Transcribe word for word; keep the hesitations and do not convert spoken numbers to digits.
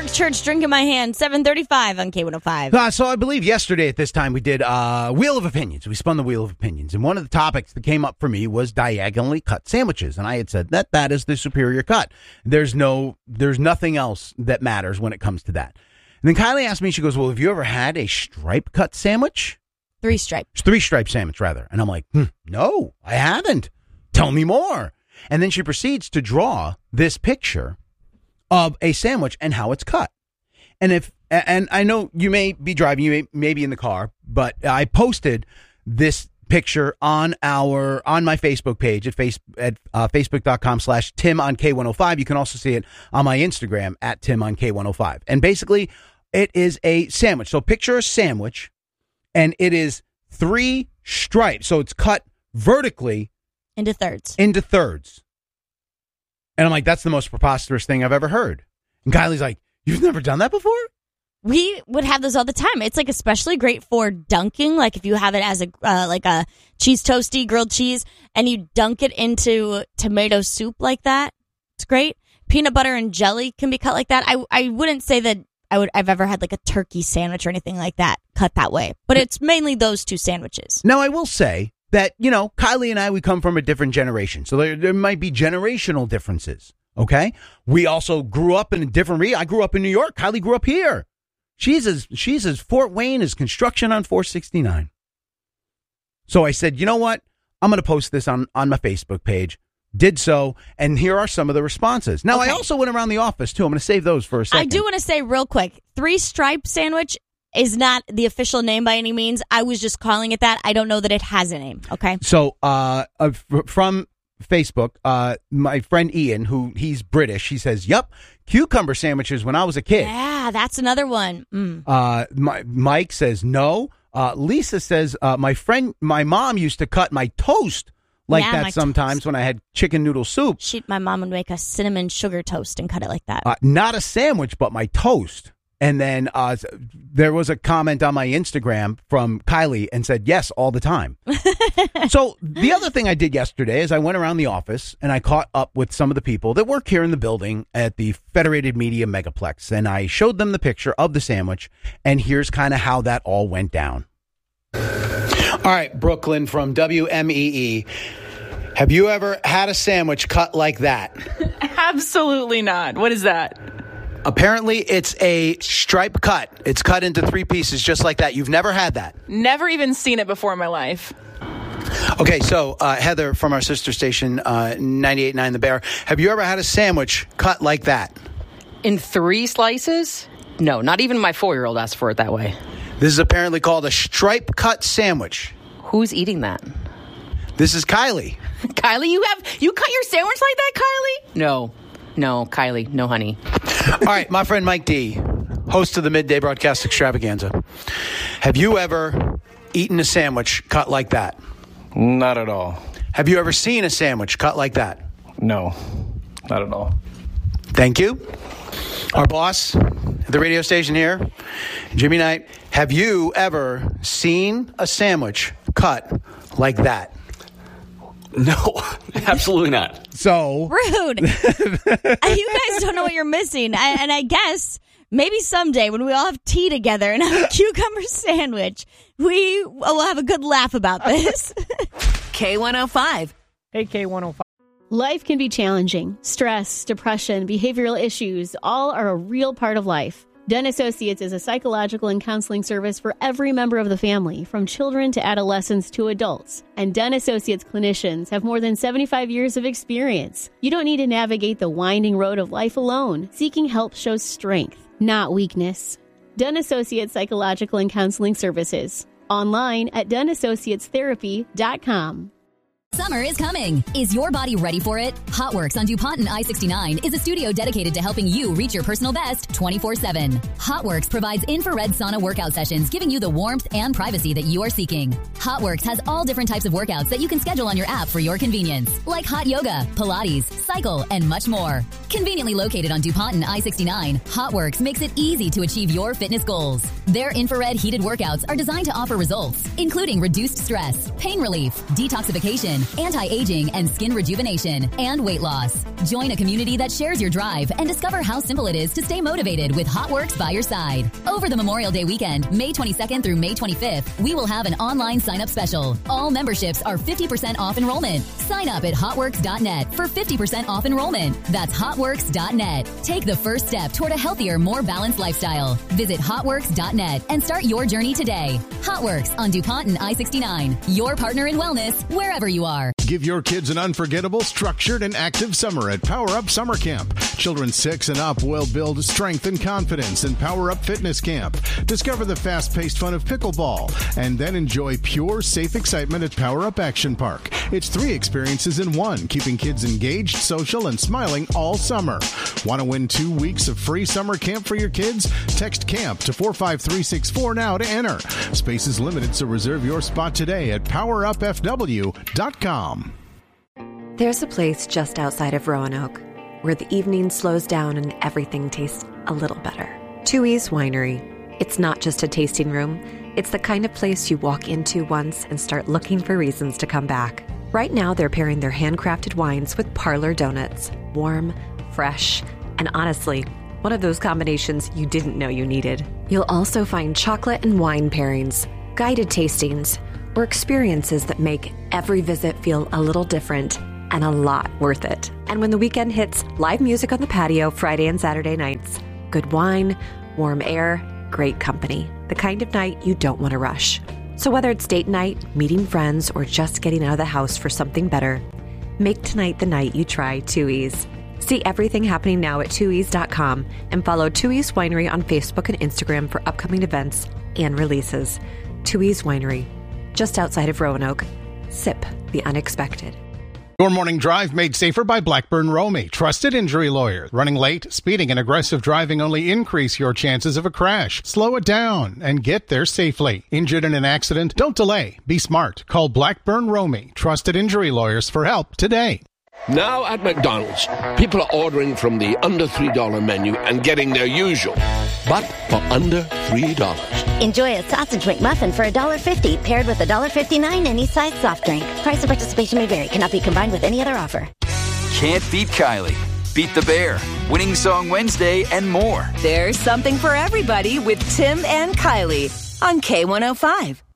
Alex Church, Drink in My Hand, seven thirty-five on K one oh five. Uh, so I believe yesterday at this time we did uh, Wheel of Opinions. We spun the Wheel of Opinions. And one of the topics that came up for me was diagonally cut sandwiches. And I had said that that is the superior cut. There's no, there's nothing else that matters when it comes to that. And then Kylie asked me, she goes, well, have you ever had a stripe cut sandwich? Three stripe. Three stripe sandwich, rather. And I'm like, hmm, no, I haven't. Tell me more. And then she proceeds to draw this picture of a sandwich and how it's cut. And if, and I know you may be driving, you may, may be in the car, but I posted this picture on our, on my Facebook page at face at uh, facebook.com slash Tim on K one oh five. You can also see it on my Instagram at Tim on K one oh five. And basically it is a sandwich. So picture a sandwich and it is three stripes. So it's cut vertically into thirds, into thirds. And I'm like, that's the most preposterous thing I've ever heard. And Kylie's like, you've never done that before? We would have those all the time. It's like especially great for dunking. Like if you have it as a uh, like a cheese toasty, grilled cheese, and you dunk it into tomato soup like that. It's great. Peanut butter and jelly can be cut like that. I I wouldn't say that I would I've ever had like a turkey sandwich or anything like that cut that way. But it's mainly those two sandwiches. Now I will say that, you know, Kylie and I, we come from a different generation. So there, there might be generational differences, okay? We also grew up in a different region. I grew up in New York. Kylie grew up here. She's as, she's as Fort Wayne as construction on four sixty-nine. So I said, you know what? I'm going to post this on, on my Facebook page. Did so, and here are some of the responses. Now, okay. I also went around the office, too. I'm going to save those for a second. I do want to say real quick, three stripe sandwich is not the official name by any means. I was just calling it that. I don't know that it has a name, okay? So, uh, uh from Facebook, uh, my friend Ian, who he's British, he says, yep, cucumber sandwiches when I was a kid. Yeah, that's another one. Mm. Uh, my, Mike says no. Uh, Lisa says, uh, my friend, my mom used to cut my toast like yeah, that sometimes toast. When I had chicken noodle soup. She, my mom would make a cinnamon sugar toast and cut it like that. Uh, not a sandwich, but my toast. And then uh, there was a comment on my Instagram from Kylie and said, yes, all the time. So the other thing I did yesterday is I went around the office and I caught up with some of the people that work here in the building at the Federated Media Megaplex. And I showed them the picture of the sandwich. And here's kind of how that all went down. All right, Brooklyn from W M E E. Have you ever had a sandwich cut like that? Absolutely not. What is that? Apparently, it's a stripe cut. It's cut into three pieces just like that. You've never had that? Never even seen it before in my life. Okay, so uh, Heather from our sister station, uh, ninety-eight point nine The Bear. Have you ever had a sandwich cut like that? In three slices? No, not even my four-year-old asked for it that way. This is apparently called a stripe cut sandwich. Who's eating that? This is Kylie. Kylie, you have you cut your sandwich like that, Kylie? No. No, Kylie, no honey. All right, my friend Mike D, host of the Midday Broadcast Extravaganza. Have you ever eaten a sandwich cut like that? Not at all. Have you ever seen a sandwich cut like that? No, not at all. Thank you. Our boss at the radio station here, Jimmy Knight. Have you ever seen a sandwich cut like that? No, absolutely not. So rude. You guys don't know what you're missing. I, and I guess maybe someday when we all have tea together and have a cucumber sandwich, we will have a good laugh about this. K one oh five. Hey, K one oh five. Life can be challenging. Stress, depression, behavioral issues, all are a real part of life. Den Associates is a psychological and counseling service for every member of the family, from children to adolescents to adults. And Den Associates clinicians have more than seventy-five years of experience. You don't need to navigate the winding road of life alone. Seeking help shows strength, not weakness. Den Associates Psychological and Counseling Services. Online at den associates therapy dot com. Summer is coming. Is your body ready for it? HotWorks on DuPont and I sixty-nine is a studio dedicated to helping you reach your personal best twenty-four seven. HotWorks provides infrared sauna workout sessions, giving you the warmth and privacy that you are seeking. HotWorks has all different types of workouts that you can schedule on your app for your convenience, like hot yoga, Pilates, cycle, and much more. Conveniently located on DuPont and I sixty-nine, HotWorks makes it easy to achieve your fitness goals. Their infrared heated workouts are designed to offer results, including reduced stress, pain relief, detoxification, nutrition, anti-aging, and skin rejuvenation, and weight loss. Join a community that shares your drive and discover how simple it is to stay motivated with HotWorks by your side. Over the Memorial Day weekend, May twenty-second through May twenty-fifth, we will have an online sign-up special. All memberships are fifty percent off enrollment. Sign up at hotworks dot net for fifty percent off enrollment. That's hotworks dot net. Take the first step toward a healthier, more balanced lifestyle. Visit hotworks dot net and start your journey today. HotWorks on DuPont and I sixty-nine. Your partner in wellness, wherever you are. Give your kids an unforgettable, structured, and active summer at Power Up Summer Camp. Children six and up will build strength and confidence in Power Up Fitness Camp. Discover the fast-paced fun of pickleball, and then enjoy pure, safe excitement at Power Up Action Park. It's three experiences in one, keeping kids engaged, social, and smiling all summer. Want to win two weeks of free summer camp for your kids? Text CAMP to four five three six four now to enter. Space is limited, so reserve your spot today at power up f w dot com. There's a place just outside of Roanoke where the evening slows down and everything tastes a little better. Tooheys Winery. It's not just a tasting room. It's the kind of place you walk into once and start looking for reasons to come back. Right now, they're pairing their handcrafted wines with parlor donuts. Warm, fresh, and honestly, one of those combinations you didn't know you needed. You'll also find chocolate and wine pairings, guided tastings, or experiences that make every visit feel a little different and a lot worth it. And when the weekend hits, live music on the patio Friday and Saturday nights. Good wine, warm air, great company. The kind of night you don't want to rush. So whether it's date night, meeting friends, or just getting out of the house for something better, make tonight the night you try Tooheys. See everything happening now at tooheys dot com and follow Tooheys Winery on Facebook and Instagram for upcoming events and releases. Tooheys Winery, just outside of Roanoke. Sip the unexpected. Your morning drive made safer by Blackburn Romey, trusted injury lawyer. Running late, speeding, and aggressive driving only increase your chances of a crash. Slow it down and get there safely. Injured in an accident? Don't delay. Be smart. Call Blackburn Romey, trusted injury lawyers, for help today. Now at McDonald's, people are ordering from the under three dollar menu and getting their usual, but for under three dollars. Enjoy a sausage McMuffin for one dollar fifty, paired with one dollar fifty-nine any size soft drink. Price of participation may vary. Cannot be combined with any other offer. Can't beat Kylie. Beat the Bear. Winning Song Wednesday and more. There's something for everybody with Tim and Kylie on K one oh five.